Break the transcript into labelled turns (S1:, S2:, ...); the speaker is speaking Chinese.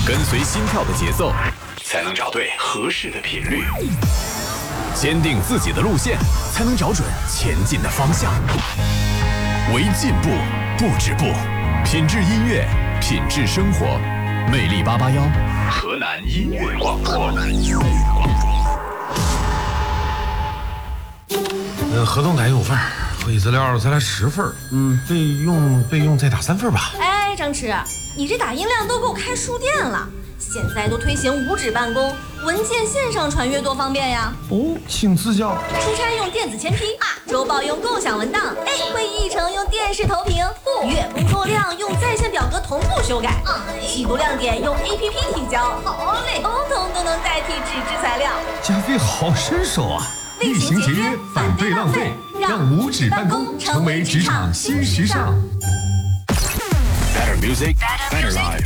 S1: 跟随心跳的节奏，才能找对合适的频率。坚定自己的路线，才能找准前进的方向。为进步不止步，品质音乐，品质生活。魅力881，河南音乐广播。
S2: 河东奶有份儿，会议资料再来10份儿。备用再打3份吧。
S3: 哎，张弛，你这打印量都够开书店了。现在都推行无纸办公，文件线上传阅多方便呀！
S2: 哦，请赐教。
S3: 出差用电子签批周报用共享文档会议议程用电视投屏月工作量用在线表格同步修改季度亮点用 APP 提交，好嘞，统统都能代替纸质材料。
S2: 加菲好身手啊！
S3: 厉行节约，反对浪费，让无纸办公成为职场新时尚。
S1: Better music, better life.